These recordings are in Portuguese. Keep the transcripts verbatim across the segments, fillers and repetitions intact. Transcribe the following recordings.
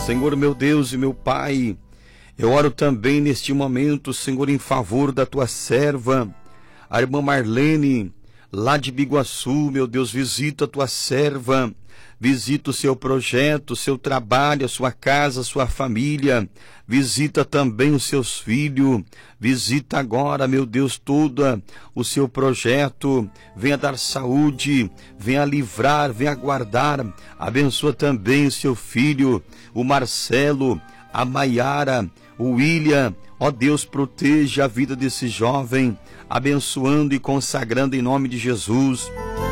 Senhor, meu Deus e meu Pai, eu oro também neste momento, Senhor, em favor da tua serva, a irmã Marlene, lá de Biguaçu. Meu Deus, visita a tua serva, visita o seu projeto, o seu trabalho, a sua casa, a sua família, visita também os seus filhos, visita agora, meu Deus, todo o seu projeto, venha dar saúde, venha livrar, venha guardar, abençoa também o seu filho, o Marcelo, a Maiara, o William. Ó Deus, proteja a vida desse jovem, abençoando e consagrando em nome de Jesus.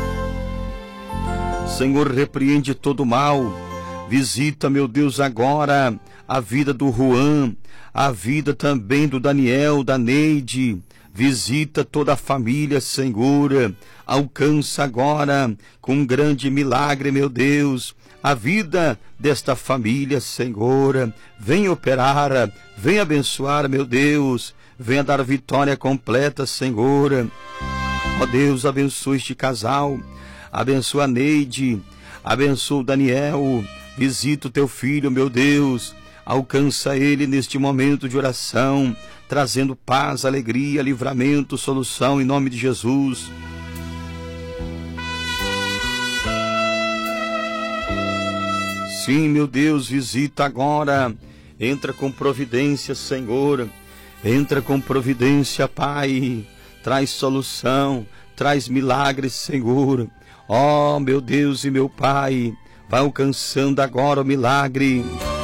Senhor, repreende todo o mal, visita, meu Deus, agora a vida do Juan, a vida também do Daniel, da Neide, visita toda a família, Senhor, alcança agora com um grande milagre, meu Deus, a vida desta família, Senhor, vem operar, vem abençoar, meu Deus, venha dar vitória completa, Senhor. Ó Deus, abençoa este casal, abençoa a Neide, abençoa o Daniel, visita o teu filho, meu Deus, alcança ele neste momento de oração, trazendo paz, alegria, livramento, solução em nome de Jesus. Sim, meu Deus, visita agora, entra com providência, Senhor, entra com providência, Pai, traz solução, traz milagres, Senhor. Ó, meu Deus e meu Pai, vai alcançando agora o milagre.